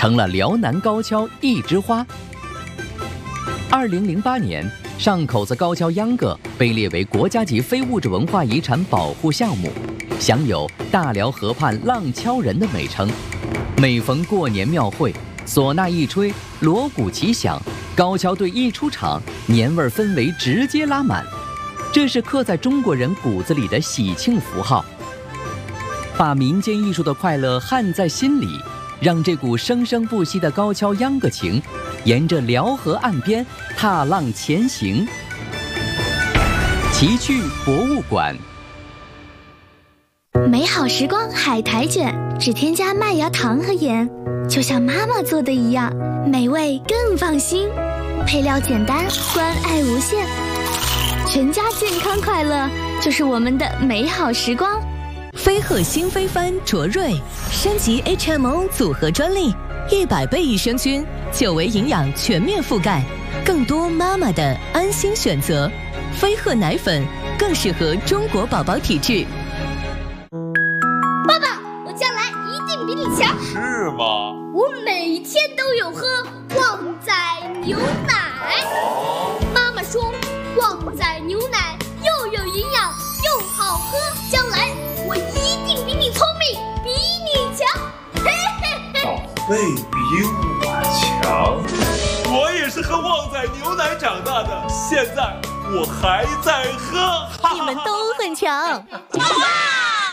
成了辽南高跷一枝花。2008年，上口子高跷秧歌被列为国家级非物质文化遗产保护项目，享有大辽河畔浪敲人的美称。每逢过年庙会，唢呐一吹，锣鼓齐响，高跷队一出场，年味氛围直接拉满。这是刻在中国人骨子里的喜庆符号，把民间艺术的快乐焊在心里，让这股生生不息的高跷秧歌情沿着辽河岸边踏浪前行。奇趣博物馆。 美好时光海苔卷，只添加麦芽糖和盐，就像妈妈做的一样，美味更放心。配料简单，关爱无限，全家健康快乐就是我们的美好时光。 飞鹤新飞帆卓瑞升级 HMO 组合专利，100倍益生菌，9维营养全面覆盖，更多妈妈的安心选择。飞鹤奶粉更适合中国宝宝体质。 爸爸，我将来一定比你强。 是吗？ 我每天都有喝旺仔牛奶。妈妈说，旺仔牛奶又有营养又好喝，将来我一定比你聪明，比你强。嘿嘿嘿。 宝贝比我强。我也是喝旺仔牛奶长大的，现在我还在喝。 你们都很强。